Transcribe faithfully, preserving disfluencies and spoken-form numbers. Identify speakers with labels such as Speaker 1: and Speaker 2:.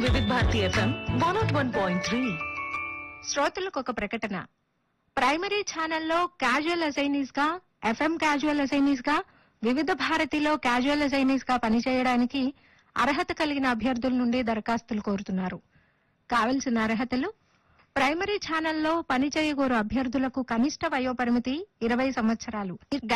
Speaker 1: వివిధ Bharati FM one not one point three.
Speaker 2: శ్రోతలకు ఒక ప్రకటన. ప్రైమరీ ఛానల్లో క్యాజువల్ అసైనీస్ గా, ఎఫ్ఎం క్యాజువల్ అసైనీస్ గా, వివిధ భారతిలో క్యాజువల్ అసైనీస్ గా పనిచేయడానికి అర్హత కలిగిన అభ్యర్థుల నుండి దరఖాస్తులు కోరుతున్నారు. కావలసిన అర్హతలు: ప్రైమరీ ఛానల్లో పనిచేయగోరు అభ్యర్థులకు కనిష్ట వయోపరిమితి ఇరవై సంవత్సరాలు.